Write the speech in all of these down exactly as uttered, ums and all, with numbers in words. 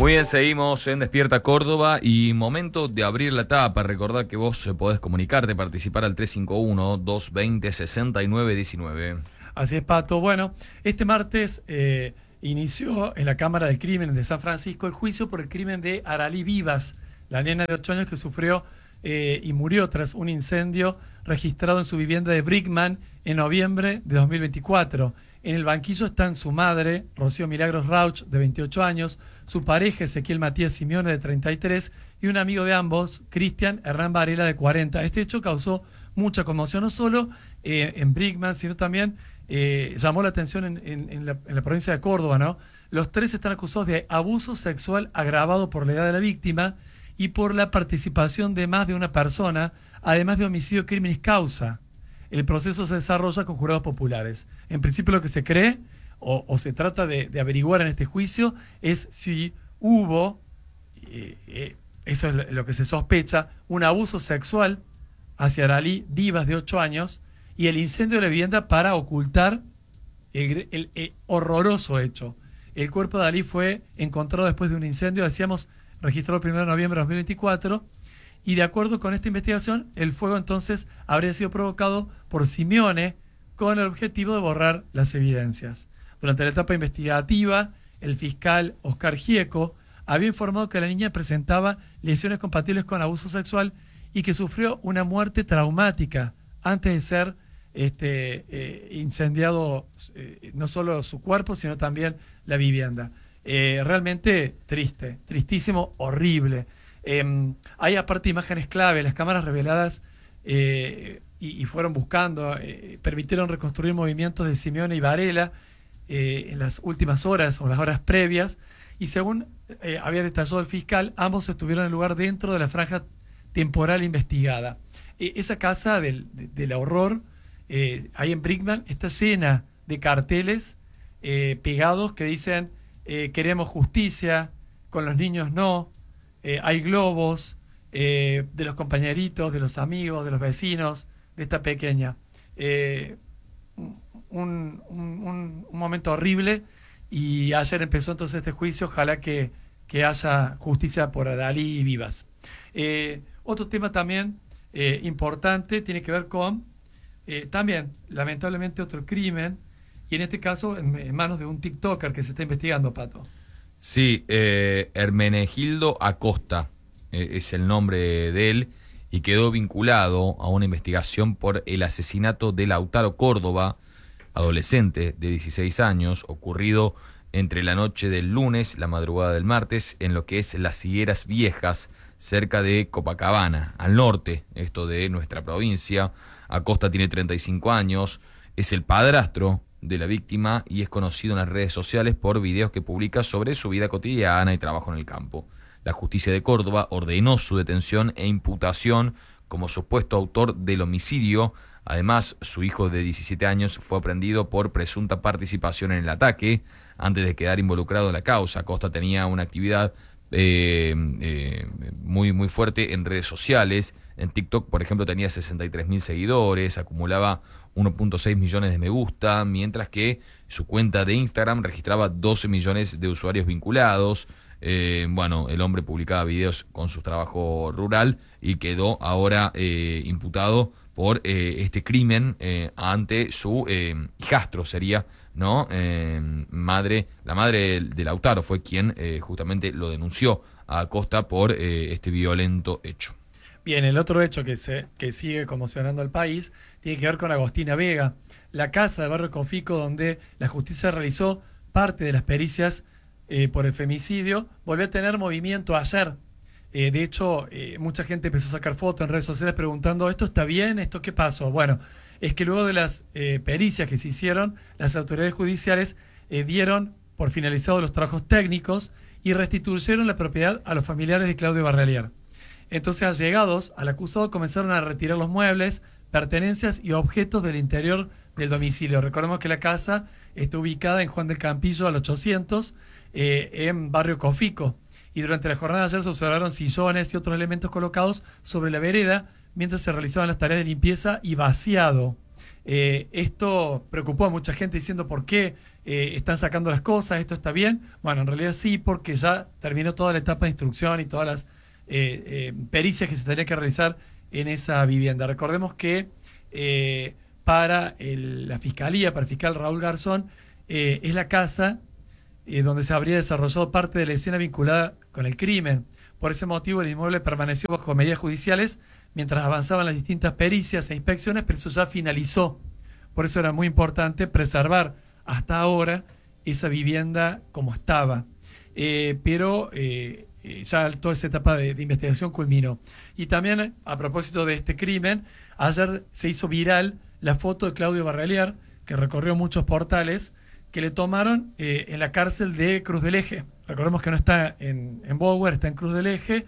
Muy bien, seguimos en Despierta Córdoba y momento de abrir la tapa. Recordad que vos podés comunicarte, participar al tres cinco uno, dos dos cero, seis nueve uno nueve. Así es, Pato. Bueno, este martes eh, inició en la Cámara del Crimen de San Francisco el juicio por el crimen de Aralí Vivas, la nena de ocho años que sufrió eh, y murió tras un incendio registrado en su vivienda de Brickman en noviembre de dos mil veinticuatro. En el banquillo están su madre, Rocío Milagros Rauch, de veintiocho años, su pareja, Ezequiel Matías Simeone, de treinta y tres, y un amigo de ambos, Cristian Hernán Varela, de cuarenta. Este hecho causó mucha conmoción, no solo eh, en Brickman, sino también eh, llamó la atención en, en, en, la, en la provincia de Córdoba, ¿no? Los tres están acusados de abuso sexual agravado por la edad de la víctima y por la participación de más de una persona, además de homicidio criminis causa. El proceso se desarrolla con jurados populares. En principio lo que se cree o, o se trata de, de averiguar en este juicio es si hubo, eh, eh, eso es lo que se sospecha, un abuso sexual hacia Aralí Vivas, de ocho años, y el incendio de la vivienda para ocultar el, el, el horroroso hecho. El cuerpo de Aralí fue encontrado después de un incendio, decíamos, registrado el primero de noviembre de dos mil veinticuatro, y de acuerdo con esta investigación, el fuego entonces habría sido provocado por Simeone con el objetivo de borrar las evidencias. Durante la etapa investigativa, el fiscal Oscar Gieco había informado que la niña presentaba lesiones compatibles con abuso sexual y que sufrió una muerte traumática antes de ser este, eh, incendiado eh, no solo su cuerpo, sino también la vivienda. Eh, realmente triste, tristísimo, horrible. Eh, hay aparte imágenes clave, las cámaras reveladas eh, y, y fueron buscando, eh, permitieron reconstruir movimientos de Simeone y Varela eh, en las últimas horas o las horas previas, y según eh, había detallado el fiscal, ambos estuvieron en el lugar dentro de la franja temporal investigada. Eh, esa casa del, de, del horror, eh, ahí en Brickman, está llena de carteles eh, pegados que dicen eh, queremos justicia, con los niños no. Eh, hay globos eh, de los compañeritos, de los amigos, de los vecinos, de esta pequeña. Eh, un, un, un momento horrible, y ayer empezó entonces este juicio. Ojalá que, que haya justicia por Aralí Vivas. Eh, otro tema también eh, importante tiene que ver con eh, también, lamentablemente, otro crimen, y en este caso en, en manos de un TikToker que se está investigando, Pato. Sí, eh, Hermenegildo Acosta eh, es el nombre de él, y quedó vinculado a una investigación por el asesinato de Lautaro Córdoba, adolescente de dieciséis años, ocurrido entre la noche del lunes, la madrugada del martes, en lo que es Las Higueras Viejas, cerca de Copacabana, al norte, esto de nuestra provincia. Acosta tiene treinta y cinco años, es el padrastro de la víctima y es conocido en las redes sociales por videos que publica sobre su vida cotidiana y trabajo en el campo. La justicia de Córdoba ordenó su detención e imputación como supuesto autor del homicidio. Además, su hijo de diecisiete años fue aprendido por presunta participación en el ataque. Antes de quedar involucrado en la causa, Acosta tenía una actividad eh, eh, muy, muy fuerte en redes sociales. En TikTok, por ejemplo, tenía sesenta y tres mil seguidores, acumulaba uno punto seis millones de me gusta, mientras que su cuenta de Instagram registraba doce millones de usuarios vinculados. Eh, bueno, el hombre publicaba videos con su trabajo rural y quedó ahora eh, imputado por eh, este crimen eh, ante su eh, hijastro, sería, ¿no? Eh, madre, la madre de Lautaro fue quien eh, justamente lo denunció a Acosta por eh, este violento hecho. Bien, el otro hecho que, se, que sigue conmocionando al país tiene que ver con Agostina Vega, la casa de Barrio Cofico donde la justicia realizó parte de las pericias eh, por el femicidio. Volvió a tener movimiento ayer. Eh, de hecho, eh, mucha gente empezó a sacar fotos en redes sociales preguntando, ¿esto está bien? ¿Esto qué pasó? Bueno, es que luego de las eh, pericias que se hicieron, las autoridades judiciales eh, dieron por finalizados los trabajos técnicos y restituyeron la propiedad a los familiares de Claudio Barrelier. Entonces, allegados al acusado comenzaron a retirar los muebles, pertenencias y objetos del interior del domicilio. Recordemos que la casa está ubicada en Juan del Campillo al ochocientos, eh, en Barrio Cofico. Y durante la jornada de ayer se observaron sillones y otros elementos colocados sobre la vereda mientras se realizaban las tareas de limpieza y vaciado. Eh, esto preocupó a mucha gente diciendo por qué eh, están sacando las cosas, esto está bien. Bueno, en realidad sí, porque ya terminó toda la etapa de instrucción y todas las eh, eh, pericias que se tendría que realizar en esa vivienda. Recordemos que eh, para el, la fiscalía, para el fiscal Raúl Garzón, eh, es la casa eh, donde se habría desarrollado parte de la escena vinculada con el crimen. Por ese motivo, el inmueble permaneció bajo medidas judiciales mientras avanzaban las distintas pericias e inspecciones, pero eso ya finalizó. Por eso era muy importante preservar hasta ahora esa vivienda como estaba. Eh, pero eh, ya toda esa etapa de, de investigación culminó. Y también, a propósito de este crimen, ayer se hizo viral la foto de Claudio Barrelier, que recorrió muchos portales, que le tomaron eh, en la cárcel de Cruz del Eje. Recordemos que no está en, en Bower, está en Cruz del Eje.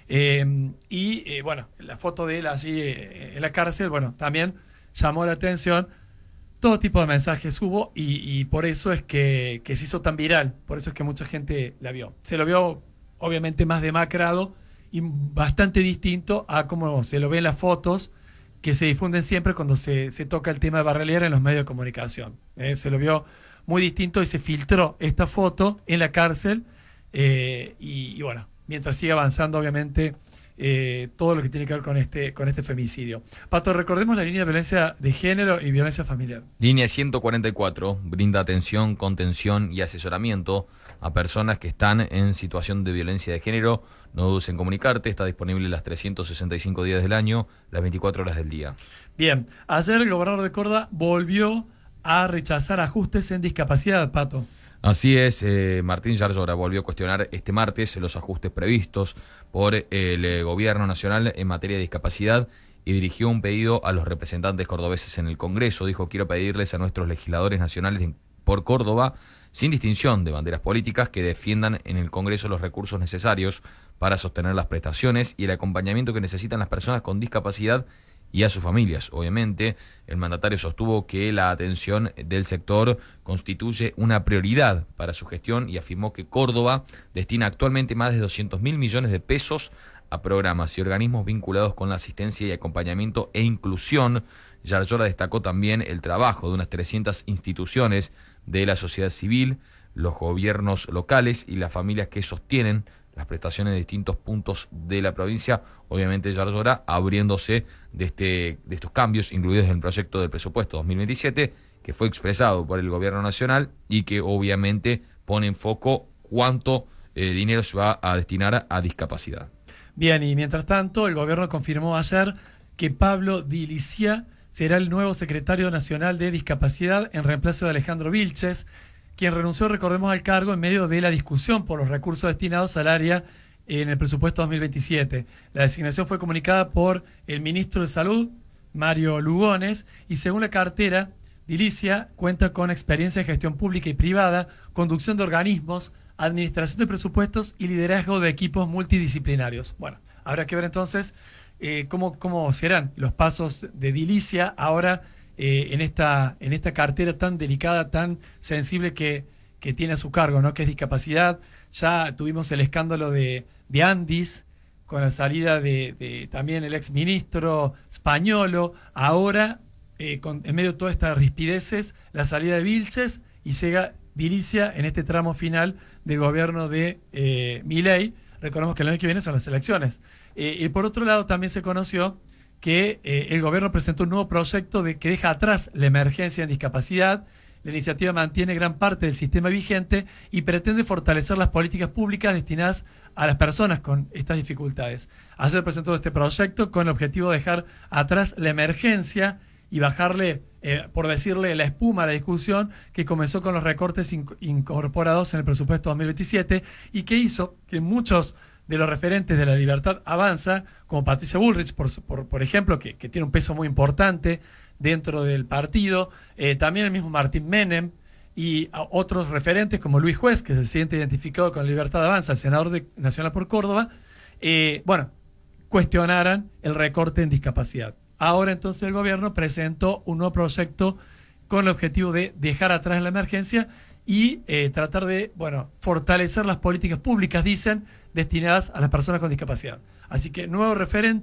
Eh, y eh, bueno, la foto de él allí eh, en la cárcel, bueno, también llamó la atención. Todo tipo de mensajes hubo y, y por eso es que, que se hizo tan viral, por eso es que mucha gente la vio. Se lo vio obviamente más demacrado y bastante distinto a cómo se lo ve en las fotos que se difunden siempre cuando se, se toca el tema de Barrelier en los medios de comunicación. Eh, se lo vio muy distinto y se filtró esta foto en la cárcel eh, y, y bueno, mientras sigue avanzando obviamente eh, todo lo que tiene que ver con este, con este femicidio. Pato, recordemos la línea de violencia de género y violencia familiar. Línea ciento cuarenta y cuatro brinda atención, contención y asesoramiento a personas que están en situación de violencia de género. No dudes en comunicarte, está disponible las trescientos sesenta y cinco días del año, las veinticuatro horas del día. Bien, ayer el gobernador de Córdoba volvió a rechazar ajustes en discapacidad, Pato. Así es, eh, Martín Yarlora volvió a cuestionar este martes los ajustes previstos por el eh, Gobierno Nacional en materia de discapacidad y dirigió un pedido a los representantes cordobeses en el Congreso. Dijo: quiero pedirles a nuestros legisladores nacionales de, por Córdoba, sin distinción de banderas políticas, que defiendan en el Congreso los recursos necesarios para sostener las prestaciones y el acompañamiento que necesitan las personas con discapacidad y a sus familias. Obviamente, el mandatario sostuvo que la atención del sector constituye una prioridad para su gestión y afirmó que Córdoba destina actualmente más de doscientos mil millones de pesos a programas y organismos vinculados con la asistencia y acompañamiento e inclusión. Yarlora destacó también el trabajo de unas trescientas instituciones de la sociedad civil, los gobiernos locales y las familias que sostienen las prestaciones de distintos puntos de la provincia. Obviamente Yarlora abriéndose de, este, de estos cambios incluidos en el proyecto del presupuesto dos mil veintisiete, que fue expresado por el Gobierno Nacional y que obviamente pone en foco cuánto eh, dinero se va a destinar a, a discapacidad. Bien, y mientras tanto, el gobierno confirmó ayer que Pablo Di Licia será el nuevo secretario nacional de discapacidad en reemplazo de Alejandro Vilches, quien renunció, recordemos, al cargo en medio de la discusión por los recursos destinados al área en el presupuesto dos mil veintisiete. La designación fue comunicada por el ministro de Salud, Mario Lugones, y según la cartera, Di Licia cuenta con experiencia en gestión pública y privada, conducción de organismos, administración de presupuestos y liderazgo de equipos multidisciplinarios. Bueno, habrá que ver entonces eh, cómo, cómo serán los pasos de Di Licia ahora eh, en, esta, en esta cartera tan delicada, tan sensible que, que tiene a su cargo, ¿no? Que es discapacidad. Ya tuvimos el escándalo de, de Andis, con la salida de, de también el exministro Spagnolo. Ahora, eh, con, en medio de todas estas rispideces, la salida de Vilches y llega Di Licia en este tramo final del gobierno de eh, Milei. Recordemos que el año que viene son las elecciones. Eh, y por otro lado, también se conoció que eh, el gobierno presentó un nuevo proyecto de, que deja atrás la emergencia en discapacidad. La iniciativa mantiene gran parte del sistema vigente y pretende fortalecer las políticas públicas destinadas a las personas con estas dificultades. Ayer presentó este proyecto con el objetivo de dejar atrás la emergencia y bajarle, eh, por decirle, la espuma a la discusión que comenzó con los recortes inc- incorporados en el presupuesto dos mil veintisiete y que hizo que muchos de los referentes de la Libertad Avanza, como Patricia Bullrich, por, por, por ejemplo, que, que tiene un peso muy importante dentro del partido, eh, también el mismo Martín Menem y otros referentes como Luis Juez, que se siente identificado con la Libertad Avanza, el senador de, nacional por Córdoba, eh, bueno, cuestionaran el recorte en discapacidad. Ahora entonces el gobierno presentó un nuevo proyecto con el objetivo de dejar atrás la emergencia y eh, tratar de, bueno, fortalecer las políticas públicas, dicen, destinadas a las personas con discapacidad. Así que nuevo referente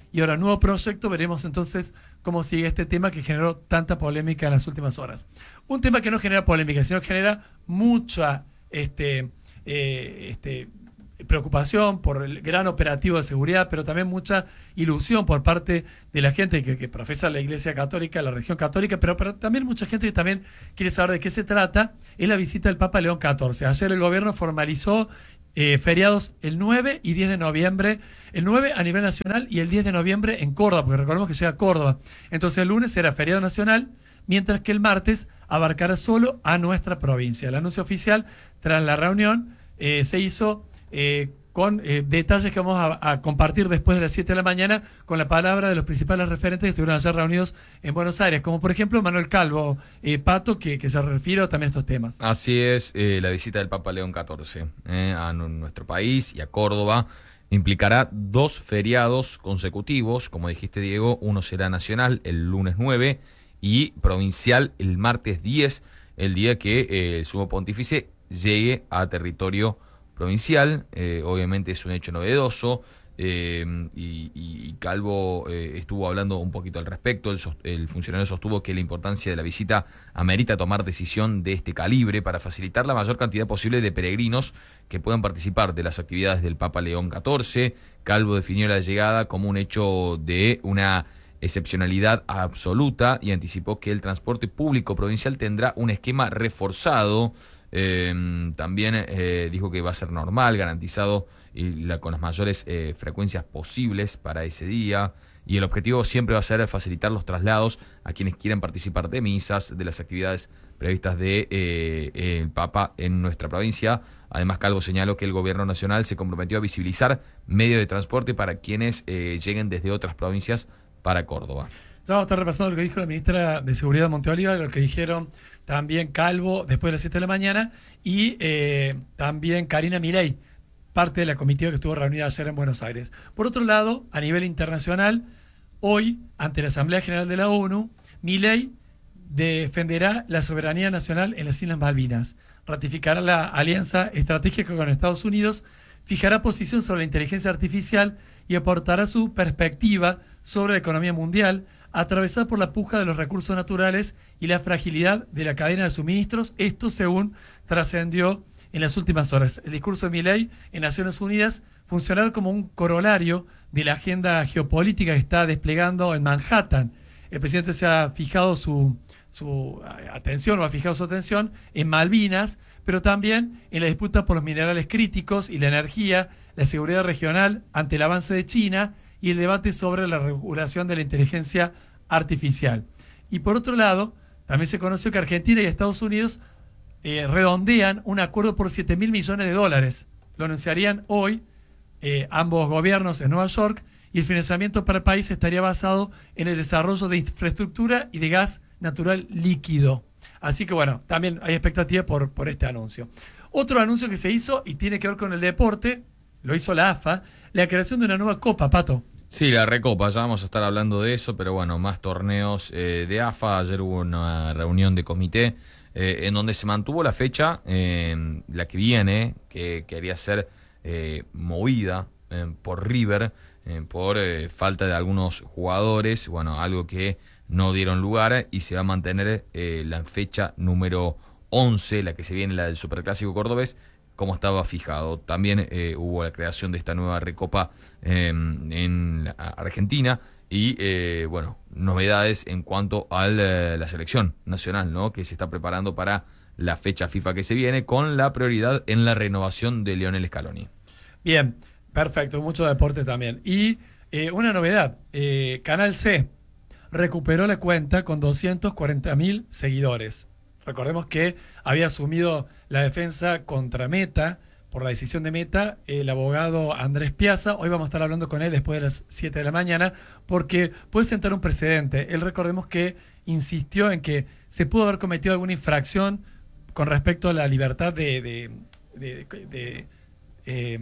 y ahora nuevo proyecto. Veremos entonces cómo sigue este tema que generó tanta polémica en las últimas horas. Un tema que no genera polémica, sino que genera mucha este, eh, este, preocupación por el gran operativo de seguridad, pero también mucha ilusión por parte de la gente que, que profesa la Iglesia Católica, la religión católica, pero, pero también mucha gente que también quiere saber de qué se trata, es la visita del Papa León catorce. Ayer el gobierno formalizó eh, feriados el nueve y diez de noviembre, el nueve a nivel nacional y el diez de noviembre en Córdoba, porque recordemos que llega a Córdoba. Entonces el lunes era feriado nacional, mientras que el martes abarcará solo a nuestra provincia. El anuncio oficial tras la reunión eh, se hizo Eh, con eh, detalles que vamos a, a compartir después de las siete de la mañana con la palabra de los principales referentes que estuvieron ayer reunidos en Buenos Aires, como por ejemplo Manuel Calvo, eh, Pato, que, que se refiere también a estos temas. Así es, eh, la visita del Papa León catorce eh, a nuestro país y a Córdoba implicará dos feriados consecutivos, como dijiste Diego, uno será nacional el lunes nueve y provincial el martes diez, el día que eh, el sumo pontífice llegue a territorio provincial. Eh, obviamente es un hecho novedoso, eh, y, y, y Calvo eh, estuvo hablando un poquito al respecto. El, el funcionario sostuvo que la importancia de la visita amerita tomar decisión de este calibre para facilitar la mayor cantidad posible de peregrinos que puedan participar de las actividades del Papa León catorce. Calvo definió la llegada como un hecho de una excepcionalidad absoluta y anticipó que el transporte público provincial tendrá un esquema reforzado. Eh, también eh, dijo que va a ser normal, garantizado y la, con las mayores eh, frecuencias posibles para ese día, y el objetivo siempre va a ser facilitar los traslados a quienes quieran participar de misas, de las actividades previstas de eh, el Papa en nuestra provincia. Además, Calvo señaló que el gobierno nacional se comprometió a visibilizar medios de transporte para quienes eh, lleguen desde otras provincias para Córdoba. Ya vamos a estar repasando lo que dijo la ministra de Seguridad de Monteoliva, lo que dijeron también Calvo después de las siete de la mañana y eh, también Karina Milei, parte de la comitiva que estuvo reunida ayer en Buenos Aires. Por otro lado, a nivel internacional, hoy, ante la Asamblea General de la ONU, Milei defenderá la soberanía nacional en las Islas Malvinas, ratificará la alianza estratégica con Estados Unidos, fijará posición sobre la inteligencia artificial y aportará su perspectiva sobre la economía mundial, atravesada por la puja de los recursos naturales y la fragilidad de la cadena de suministros. Esto según trascendió en las últimas horas. El discurso de Milei en Naciones Unidas funcionará como un corolario de la agenda geopolítica que está desplegando en Manhattan. El presidente se ha fijado su, su atención o ha fijado su atención en Malvinas, pero también en la disputa por los minerales críticos y la energía, la seguridad regional ante el avance de China y el debate sobre la regulación de la inteligencia artificial. Y por otro lado, también se conoció que Argentina y Estados Unidos eh, redondean un acuerdo por siete mil millones de dólares. Lo anunciarían hoy eh, ambos gobiernos en Nueva York, y el financiamiento para el país estaría basado en el desarrollo de infraestructura y de gas natural líquido. Así que bueno, también hay expectativa por, por este anuncio. Otro anuncio que se hizo y tiene que ver con el deporte, lo hizo la A F A, la creación de una nueva copa, Pato. Sí, la Recopa, ya vamos a estar hablando de eso, pero bueno, más torneos eh, de A F A. Ayer hubo una reunión de comité eh, en donde se mantuvo la fecha, eh, la que viene, que quería ser eh, movida eh, por River, eh, por eh, falta de algunos jugadores, bueno, algo que no dieron lugar, y se va a mantener eh, la fecha número once, la que se viene, la del Superclásico Cordobés, como estaba fijado. También eh, hubo la creación de esta nueva Recopa eh, en la Argentina y, eh, bueno, novedades en cuanto a la, la selección nacional, ¿no?, que se está preparando para la fecha FIFA que se viene, con la prioridad en la renovación de Lionel Scaloni. Bien, perfecto, mucho deporte también. Y eh, una novedad, eh, Canal C recuperó la cuenta con doscientos cuarenta mil seguidores. Recordemos que había asumido la defensa contra Meta, por la decisión de Meta, el abogado Andrés Piazza. Hoy vamos a estar hablando con él después de las siete de la mañana, porque puede sentar un precedente. Él, recordemos que insistió en que se pudo haber cometido alguna infracción con respecto a la libertad de, de, de, de, de eh,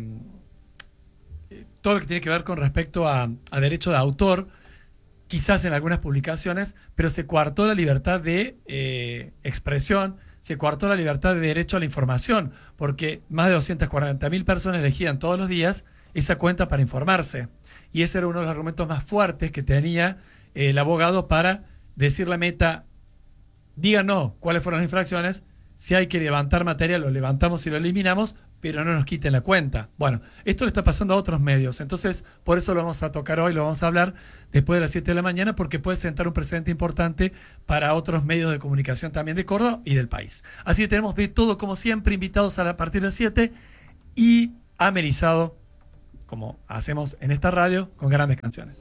todo lo que tiene que ver con respecto a, a derecho de autor, quizás en algunas publicaciones, pero se coartó la libertad de eh, expresión, se coartó la libertad de derecho a la información, porque más de doscientas cuarenta mil personas elegían todos los días esa cuenta para informarse. Y ese era uno de los argumentos más fuertes que tenía eh, el abogado para decir la meta, díganos cuáles fueron las infracciones, si hay que levantar material, lo levantamos y lo eliminamos, pero no nos quiten la cuenta. Bueno, esto le está pasando a otros medios, entonces por eso lo vamos a tocar hoy, lo vamos a hablar después de las siete de la mañana, porque puede sentar un precedente importante para otros medios de comunicación también de Córdoba y del país. Así que tenemos de todo, como siempre, invitados a partir de las siete y amenizado, como hacemos en esta radio, con grandes canciones.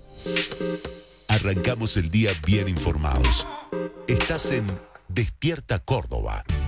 Arrancamos el día bien informados. Estás en Despierta Córdoba.